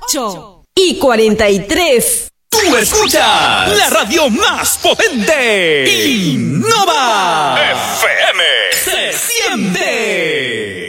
8:43. Tú escuchas la radio más potente. Innova FM. Se siente.